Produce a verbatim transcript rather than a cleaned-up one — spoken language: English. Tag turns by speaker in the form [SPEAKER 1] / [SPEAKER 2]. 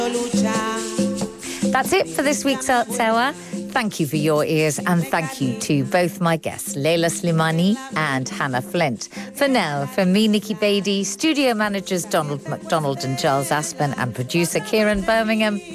[SPEAKER 1] That's it for this week's Arts Hour. Thank you for your ears, and thank you to both my guests, Leila Slimani and Hannah Flint. For now, from me, Nikki Beattie, studio managers Donald McDonald and Charles Aspen, and producer Kieran Birmingham,